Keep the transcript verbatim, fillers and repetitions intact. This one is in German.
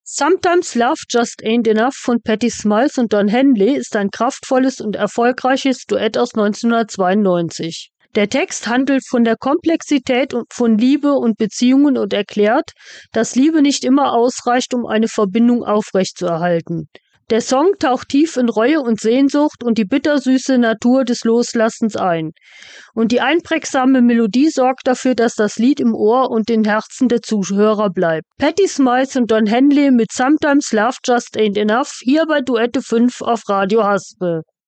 Sometimes Love Just Ain't Enough von Patti Smyth und Don Henley ist ein kraftvolles und erfolgreiches Duett aus neunzehnhundertzweiundneunzig. Der Text handelt von der Komplexität von Liebe und Beziehungen und erklärt, dass Liebe nicht immer ausreicht, um eine Verbindung aufrechtzuerhalten. Der Song taucht tief in Reue und Sehnsucht und die bittersüße Natur des Loslassens ein. Und die einprägsame Melodie sorgt dafür, dass das Lied im Ohr und den Herzen der Zuhörer bleibt. Patti Smyth und Don Henley mit Sometimes Love Just Ain't Enough hier bei Duette fünf auf Radio Haspe.